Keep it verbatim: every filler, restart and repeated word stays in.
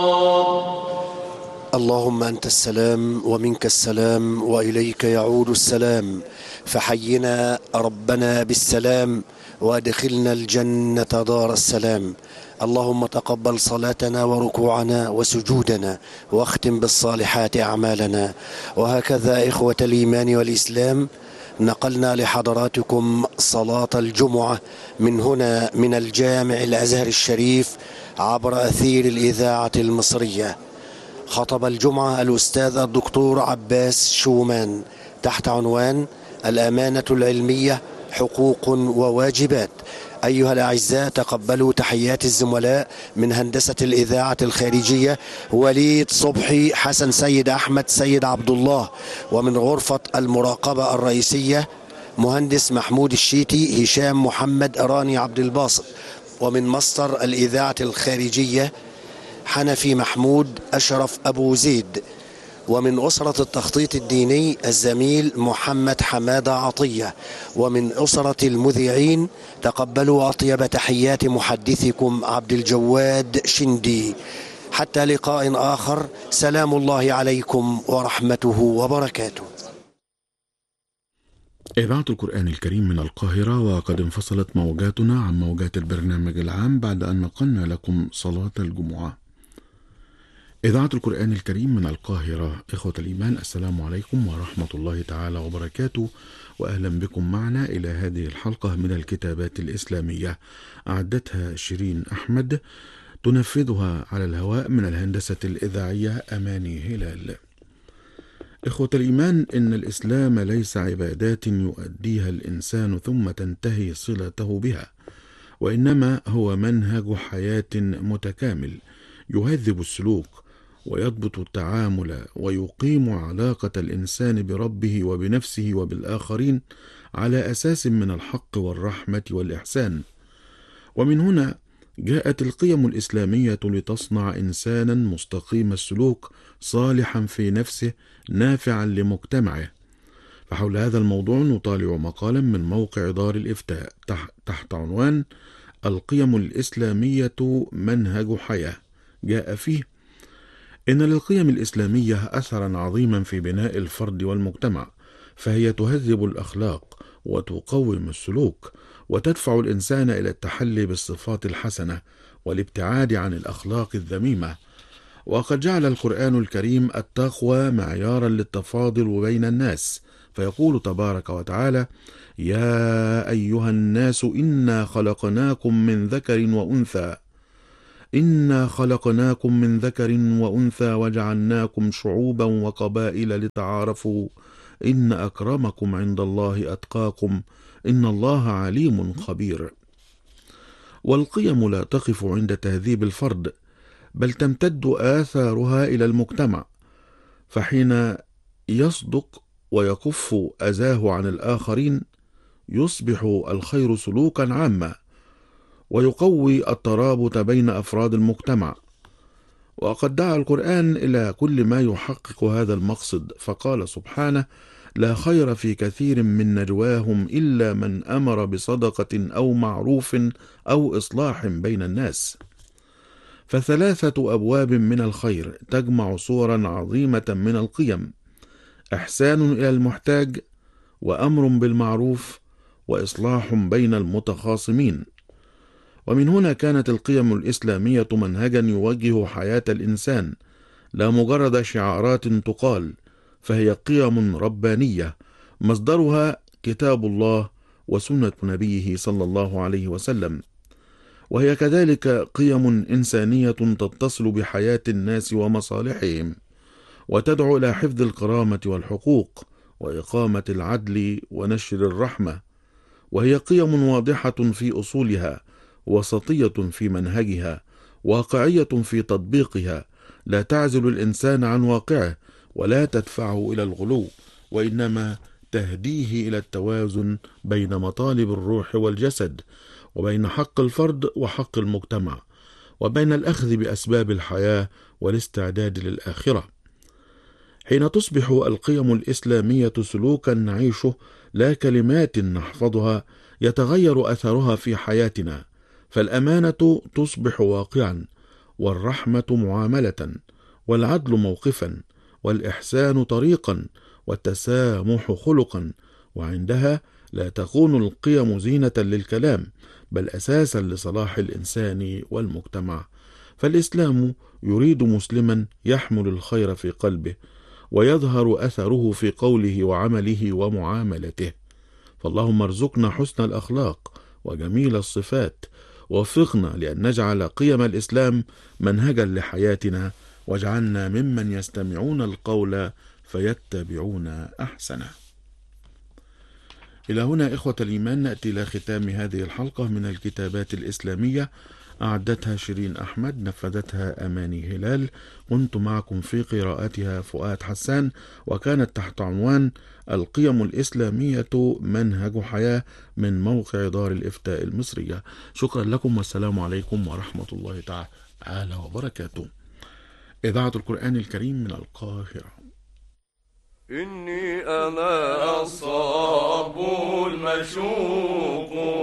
اللهم أنت السلام ومنك السلام وإليك يعود السلام، فحينا ربنا بالسلام وأدخلنا الجنة دار السلام. اللهم تقبل صلاتنا وركوعنا وسجودنا، واختم بالصالحات أعمالنا. وهكذا إخوة الإيمان والإسلام، نقلنا لحضراتكم صلاة الجمعة من هنا من الجامع الأزهر الشريف عبر أثير الإذاعة المصرية. خطب الجمعة الأستاذ الدكتور عباس شومان تحت عنوان الأمانة العلمية حقوق وواجبات. أيها الأعزاء، تقبلوا تحيات الزملاء من هندسة الإذاعة الخارجية وليد صبحي، حسن سيد أحمد، سيد عبد الله، ومن غرفة المراقبة الرئيسية مهندس محمود الشيتي، هشام محمد، راني عبد الباسط، ومن مصدر الإذاعة الخارجية حنفي محمود، أشرف أبو زيد، ومن أسرة التخطيط الديني الزميل محمد حمادة عطية، ومن أسرة المذيعين تقبلوا أطيب تحيات محدثكم عبد الجواد شندي. حتى لقاء آخر، سلام الله عليكم ورحمته وبركاته. إذاعة القرآن الكريم من القاهرة، وقد انفصلت موجاتنا عن موجات البرنامج العام بعد أن نقلنا لكم صلاة الجمعة. إذاعة القرآن الكريم من القاهرة، إخوة الإيمان، السلام عليكم ورحمة الله تعالى وبركاته، وأهلا بكم معنا إلى هذه الحلقة من الكتابات الإسلامية، أعدتها شيرين أحمد، تنفذها على الهواء من الهندسة الإذاعية أماني هلال. إخوة الإيمان، إن الإسلام ليس عبادات يؤديها الإنسان ثم تنتهي صلته بها، وإنما هو منهج حياة متكامل يهذب السلوك ويضبط التعامل ويقيم علاقة الإنسان بربه وبنفسه وبالآخرين على أساس من الحق والرحمة والإحسان. ومن هنا جاءت القيم الإسلامية لتصنع إنسانا مستقيم السلوك، صالحا في نفسه، نافعا لمجتمعه. فحول هذا الموضوع نطالع مقالا من موقع دار الإفتاء تحت عنوان القيم الإسلامية منهج حياة. جاء فيه: إن للقيم الإسلامية أثرا عظيما في بناء الفرد والمجتمع، فهي تهذب الأخلاق وتقوم السلوك، وتدفع الإنسان إلى التحلي بالصفات الحسنة والابتعاد عن الأخلاق الذميمة. وقد جعل القرآن الكريم التقوى معيارا للتفاضل بين الناس، فيقول تبارك وتعالى: يا أيها الناس إنا خلقناكم من ذكر وأنثى إنا خلقناكم من ذكر وأنثى وجعلناكم شعوبا وقبائل لتعارفوا إن أكرمكم عند الله أتقاكم إن الله عليم خبير. والقيم لا تقف عند تهذيب الفرد، بل تمتد آثارها إلى المجتمع، فحين يصدق ويكف أذاه عن الآخرين يصبح الخير سلوكا عاما، ويقوي الترابط بين أفراد المجتمع. وقد دعا القرآن إلى كل ما يحقق هذا المقصد، فقال سبحانه: لا خير في كثير من نجواهم إلا من أمر بصدقة أو معروف أو إصلاح بين الناس. فثلاثة أبواب من الخير تجمع صورا عظيمة من القيم: إحسان إلى المحتاج، وأمر بالمعروف، وإصلاح بين المتخاصمين. ومن هنا كانت القيم الإسلامية منهجا يوجه حياة الإنسان، لا مجرد شعارات تقال، فهي قيم ربانية مصدرها كتاب الله وسنة نبيه صلى الله عليه وسلم. وهي كذلك قيم إنسانية تتصل بحياة الناس ومصالحهم، وتدعو إلى حفظ الكرامة والحقوق وإقامة العدل ونشر الرحمة. وهي قيم واضحة في أصولها، وسطية في منهجها، واقعية في تطبيقها، لا تعزل الإنسان عن واقعه ولا تدفعه إلى الغلو، وإنما تهديه إلى التوازن بين مطالب الروح والجسد، وبين حق الفرد وحق المجتمع، وبين الأخذ بأسباب الحياة والاستعداد للآخرة. حين تصبح القيم الإسلامية سلوكا نعيشه لا كلمات نحفظها، يتغير أثرها في حياتنا، فالأمانة تصبح واقعا، والرحمة معاملة، والعدل موقفا، والإحسان طريقا، والتسامح خلقا، وعندها لا تكون القيم زينة للكلام بل أساسا لصلاح الإنسان والمجتمع. فالإسلام يريد مسلما يحمل الخير في قلبه ويظهر أثره في قوله وعمله ومعاملته. فاللهم ارزقنا حسن الأخلاق وجميل الصفات، ووفقنا لأن نجعل قيم الإسلام منهجا لحياتنا، واجعلنا ممن يستمعون القول فيتبعون أحسنه. إلى هنا إخوة الإيمان نأتي إلى ختام هذه الحلقة من الكتابات الإسلامية، أعدتها شيرين أحمد، نفذتها أماني هلال، كنت معكم في قراءتها فؤاد حسان، وكانت تحت عنوان القيم الإسلامية منهج حياة من موقع دار الإفتاء المصرية. شكرا لكم والسلام عليكم ورحمة الله تعالى وبركاته. إذاعة القرآن الكريم من القاهرة. إني أنا الصاب المشوق